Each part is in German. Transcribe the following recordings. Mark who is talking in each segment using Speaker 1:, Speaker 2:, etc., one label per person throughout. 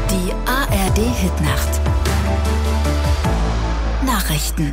Speaker 1: Die ARD-Hitnacht. Nachrichten.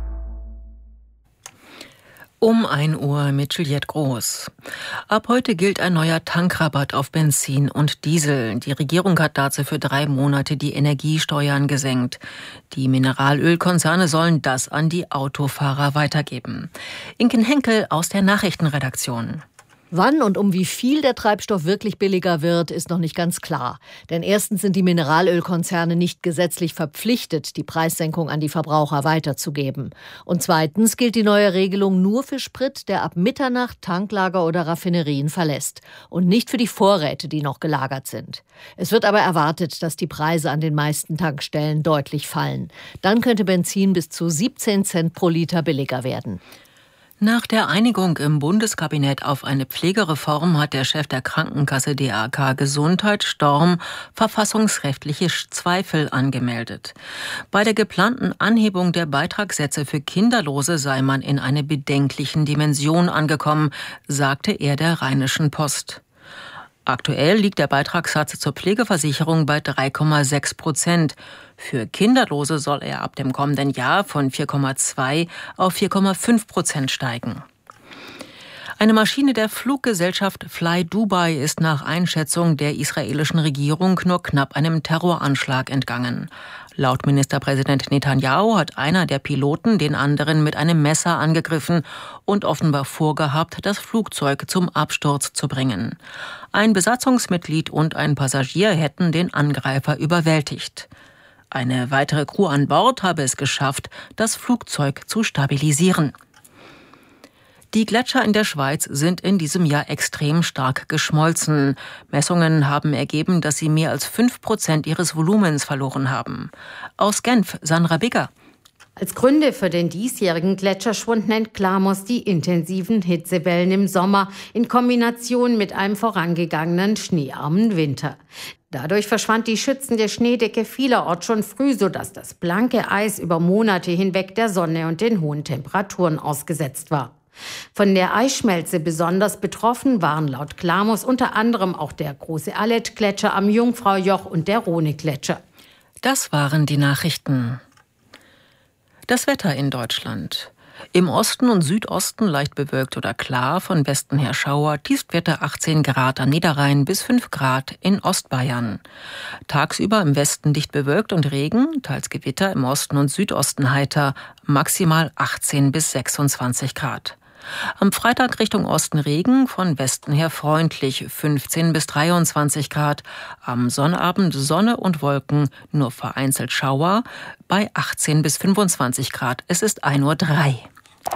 Speaker 2: Um 1 Uhr mit Juliette Groß. Ab heute gilt ein neuer Tankrabatt auf Benzin und Diesel. Die Regierung hat dazu für 3 Monate die Energiesteuern gesenkt. Die Mineralölkonzerne sollen das an die Autofahrer weitergeben. Inken Henkel aus der Nachrichtenredaktion.
Speaker 3: Wann und um wie viel der Treibstoff wirklich billiger wird, ist noch nicht ganz klar. Denn erstens sind die Mineralölkonzerne nicht gesetzlich verpflichtet, die Preissenkung an die Verbraucher weiterzugeben. Und zweitens gilt die neue Regelung nur für Sprit, der ab Mitternacht Tanklager oder Raffinerien verlässt. Und nicht für die Vorräte, die noch gelagert sind. Es wird aber erwartet, dass die Preise an den meisten Tankstellen deutlich fallen. Dann könnte Benzin bis zu 17 Cent pro Liter billiger werden.
Speaker 2: Nach der Einigung im Bundeskabinett auf eine Pflegereform hat der Chef der Krankenkasse DAK Gesundheit, Storm, verfassungsrechtliche Zweifel angemeldet. Bei der geplanten Anhebung der Beitragssätze für Kinderlose sei man in einer bedenklichen Dimension angekommen, sagte er der Rheinischen Post. Aktuell liegt der Beitragssatz zur Pflegeversicherung bei 3,6%. Für Kinderlose soll er ab dem kommenden Jahr von 4,2 auf 4,5% steigen. Eine Maschine der Fluggesellschaft Fly Dubai ist nach Einschätzung der israelischen Regierung nur knapp einem Terroranschlag entgangen. Laut Ministerpräsident Netanyahu hat einer der Piloten den anderen mit einem Messer angegriffen und offenbar vorgehabt, das Flugzeug zum Absturz zu bringen. Ein Besatzungsmitglied und ein Passagier hätten den Angreifer überwältigt. Eine weitere Crew an Bord habe es geschafft, das Flugzeug zu stabilisieren. Die Gletscher in der Schweiz sind in diesem Jahr extrem stark geschmolzen. Messungen haben ergeben, dass sie mehr als 5% ihres Volumens verloren haben. Aus Genf, Sandra Bigger.
Speaker 4: Als Gründe für den diesjährigen Gletscherschwund nennt Klamos die intensiven Hitzewellen im Sommer in Kombination mit einem vorangegangenen schneearmen Winter. Dadurch verschwand die schützende Schneedecke vielerorts schon früh, sodass das blanke Eis über Monate hinweg der Sonne und den hohen Temperaturen ausgesetzt war. Von der Eisschmelze besonders betroffen waren laut Klamos unter anderem auch der große Alet-Gletscher am Jungfraujoch und der Rhone-Gletscher.
Speaker 2: Das waren die Nachrichten. Das Wetter in Deutschland. Im Osten und Südosten leicht bewölkt oder klar, von Westen her Schauer, Tiefstwerte 18 Grad am Niederrhein bis 5 Grad in Ostbayern. Tagsüber im Westen dicht bewölkt und Regen, teils Gewitter, im Osten und Südosten heiter, maximal 18 bis 26 Grad. Am Freitag Richtung Osten Regen, von Westen her freundlich 15 bis 23 Grad. Am Sonnabend Sonne und Wolken, nur vereinzelt Schauer bei 18 bis 25 Grad. Es ist 1:03 Uhr.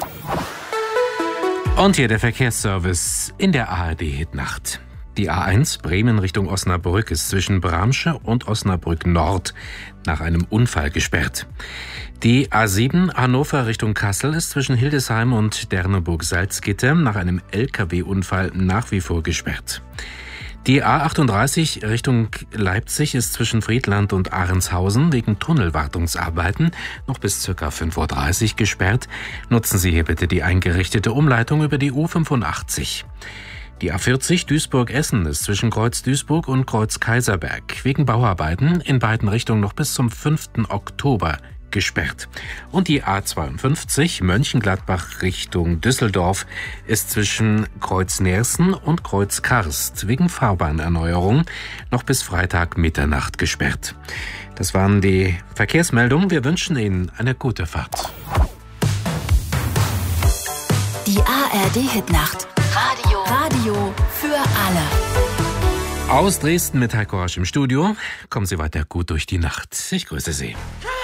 Speaker 5: Und hier der Verkehrsservice in der ARD-Hitnacht. Die A1 Bremen Richtung Osnabrück ist zwischen Bramsche und Osnabrück Nord nach einem Unfall gesperrt. Die A7 Hannover Richtung Kassel ist zwischen Hildesheim und Derneburg-Salzgitter nach einem LKW-Unfall nach wie vor gesperrt. Die A38 Richtung Leipzig ist zwischen Friedland und Ahrenshausen wegen Tunnelwartungsarbeiten noch bis ca. 5:30 Uhr gesperrt. Nutzen Sie hier bitte die eingerichtete Umleitung über die U85. Die A40 Duisburg-Essen ist zwischen Kreuz Duisburg und Kreuz Kaiserberg wegen Bauarbeiten in beiden Richtungen noch bis zum 5. Oktober gesperrt. Und die A52 Mönchengladbach Richtung Düsseldorf ist zwischen Kreuz Neersen und Kreuz Karst wegen Fahrbahnerneuerung noch bis Freitag Mitternacht gesperrt. Das waren die Verkehrsmeldungen. Wir wünschen Ihnen eine gute Fahrt.
Speaker 1: Die ARD-Hitnacht. Radio für alle.
Speaker 5: Aus Dresden mit Heiko Rasch im Studio. Kommen Sie weiter gut durch die Nacht. Ich grüße Sie.